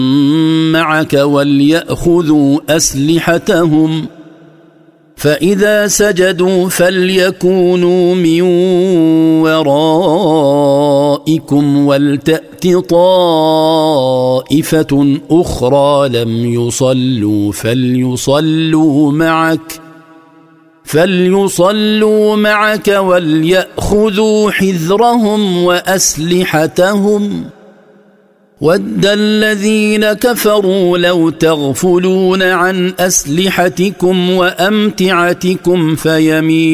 معك وليأخذوا أسلحتهم فإذا سجدوا فليكونوا من ورائكم ولتأت طائفة أخرى لم يصلوا فليصلوا معك وليأخذوا حذرهم وأسلحتهم ود الذين كفروا لو تغفلون عن أسلحتكم وأمتعتكم